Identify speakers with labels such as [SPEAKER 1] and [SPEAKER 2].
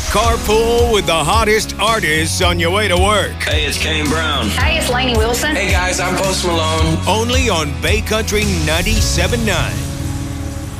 [SPEAKER 1] Carpool with the hottest artists on your way to work.
[SPEAKER 2] Hey, it's Kane Brown.
[SPEAKER 3] Hey, it's Lainey Wilson.
[SPEAKER 4] Hey guys, I'm Post Malone.
[SPEAKER 1] Only on Bay Country 97.9.